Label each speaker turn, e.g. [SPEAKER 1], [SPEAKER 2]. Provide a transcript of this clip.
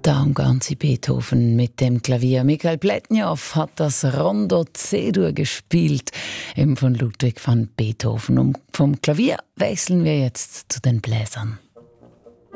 [SPEAKER 1] Darum ganze Beethoven mit dem Klavier. Michael Pletnjow hat das Rondo C-Dur gespielt, eben von Ludwig van Beethoven. Und vom Klavier wechseln wir jetzt zu den Bläsern.